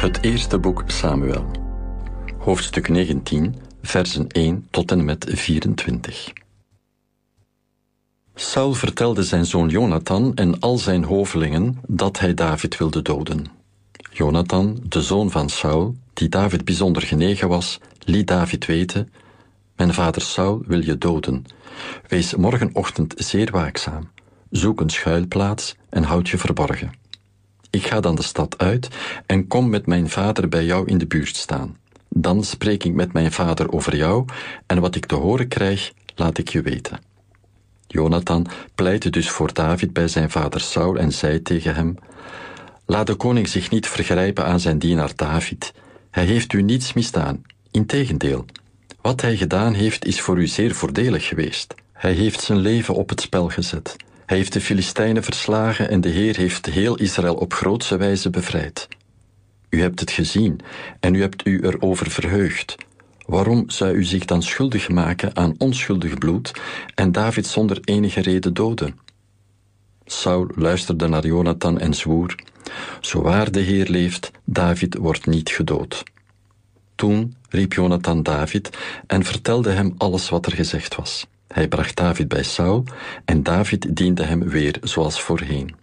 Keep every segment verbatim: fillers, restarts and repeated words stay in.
Het eerste boek Samuel. Hoofdstuk negentien, versen één tot en met vierentwintig. Saul vertelde zijn zoon Jonathan en al zijn hovelingen dat hij David wilde doden. Jonathan, de zoon van Saul, die David bijzonder genegen was, liet David weten: mijn vader Saul wil je doden. Wees morgenochtend zeer waakzaam. Zoek een schuilplaats en houd je verborgen. Ik ga dan de stad uit en kom met mijn vader bij jou in de buurt staan. Dan spreek ik met mijn vader over jou en wat ik te horen krijg, laat ik je weten. Jonathan pleitte dus voor David bij zijn vader Saul en zei tegen hem: laat de koning zich niet vergrijpen aan zijn dienaar David. Hij heeft u niets misdaan. Integendeel, wat hij gedaan heeft is voor u zeer voordelig geweest. Hij heeft zijn leven op het spel gezet. Hij heeft de Filistijnen verslagen en de Heer heeft heel Israël op grootse wijze bevrijd. U hebt het gezien en u hebt u erover verheugd. Waarom zou u zich dan schuldig maken aan onschuldig bloed en David zonder enige reden doden? Saul luisterde naar Jonathan en zwoer: zo waar de Heer leeft, David wordt niet gedood. Toen riep Jonathan David en vertelde hem alles wat er gezegd was. Hij bracht David bij Saul en David diende hem weer zoals voorheen.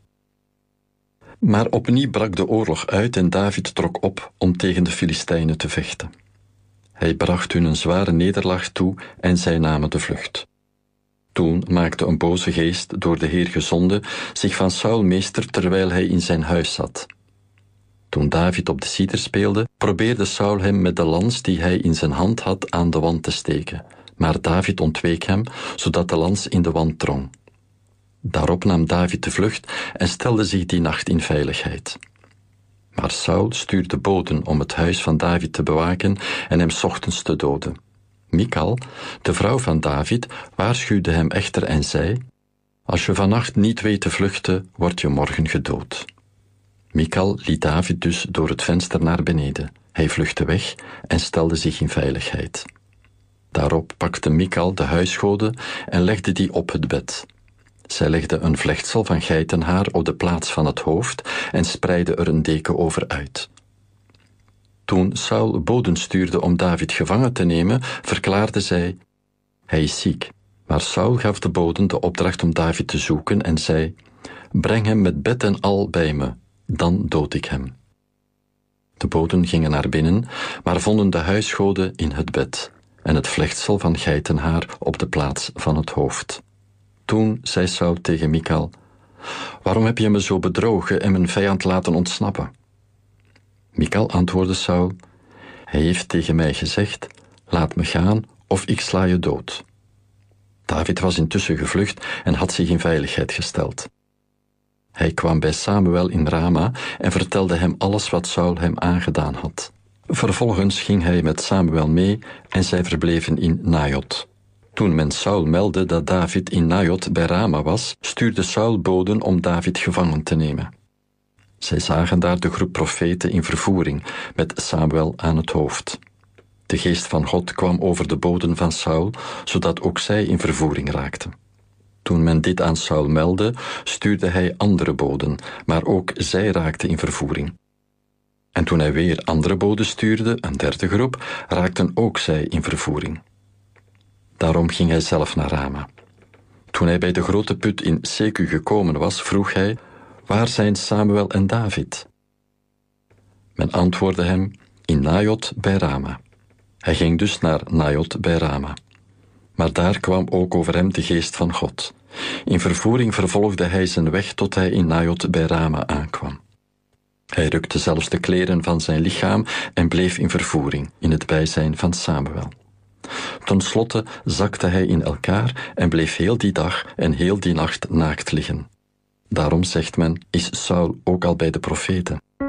Maar opnieuw brak de oorlog uit en David trok op om tegen de Filistijnen te vechten. Hij bracht hun een zware nederlaag toe en zij namen de vlucht. Toen maakte een boze geest, door de Heer gezonden, zich van Saul meester terwijl hij in zijn huis zat. Toen David op de citer speelde, probeerde Saul hem met de lans die hij in zijn hand had aan de wand te steken. Maar David ontweek hem, zodat de lans in de wand drong. Daarop nam David de vlucht en stelde zich die nacht in veiligheid. Maar Saul stuurde boden om het huis van David te bewaken en hem 's ochtends te doden. Michal, de vrouw van David, waarschuwde hem echter en zei: als je vannacht niet weet te vluchten, word je morgen gedood. Michal liet David dus door het venster naar beneden. Hij vluchtte weg en stelde zich in veiligheid. Daarop pakte Michal de huisgoden en legde die op het bed. Zij legde een vlechtsel van geitenhaar op de plaats van het hoofd en spreidde er een deken over uit. Toen Saul boden stuurde om David gevangen te nemen, verklaarde zij: hij is ziek. Maar Saul gaf de boden de opdracht om David te zoeken en zei: breng hem met bed en al bij me, dan dood ik hem. De boden gingen naar binnen, maar vonden de huisgoden in het bed en het vlechtsel van geitenhaar op de plaats van het hoofd. Toen zei Saul tegen Michal: waarom heb je me zo bedrogen en mijn vijand laten ontsnappen? Michal antwoordde Saul: hij heeft tegen mij gezegd: laat me gaan of ik sla je dood. David was intussen gevlucht en had zich in veiligheid gesteld. Hij kwam bij Samuel in Rama en vertelde hem alles wat Saul hem aangedaan had. Vervolgens ging hij met Samuel mee en zij verbleven in Najot. Toen men Saul meldde dat David in Najot bij Rama was, stuurde Saul boden om David gevangen te nemen. Zij zagen daar de groep profeten in vervoering, met Samuel aan het hoofd. De geest van God kwam over de boden van Saul, zodat ook zij in vervoering raakten. Toen men dit aan Saul meldde, stuurde hij andere boden, maar ook zij raakten in vervoering. En toen hij weer andere boden stuurde, een derde groep, raakten ook zij in vervoering. Daarom ging hij zelf naar Rama. Toen hij bij de grote put in Seku gekomen was, vroeg hij: waar zijn Samuel en David? Men antwoordde hem: in Najot bij Rama. Hij ging dus naar Najot bij Rama. Maar daar kwam ook over hem de geest van God. In vervoering vervolgde hij zijn weg tot hij in Najot bij Rama aankwam. Hij rukte zelfs de kleren van zijn lichaam en bleef in vervoering, in het bijzijn van Samuel. Ten slotte zakte hij in elkaar en bleef heel die dag en heel die nacht naakt liggen. Daarom zegt men, is Saul ook al bij de profeten.